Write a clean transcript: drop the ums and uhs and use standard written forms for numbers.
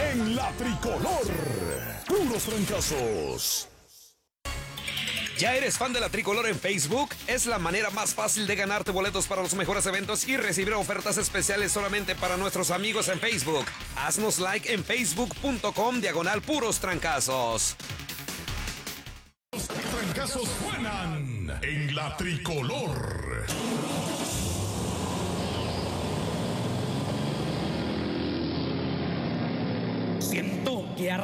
en la tricolor. Puros trancazos. ¿Ya eres fan de la Tricolor en Facebook? Es la manera más fácil de ganarte boletos para los mejores eventos y recibir ofertas especiales solamente para nuestros amigos en Facebook. Haznos like en facebook.com/puros trancazos. Los trancazos suenan en la tricolor.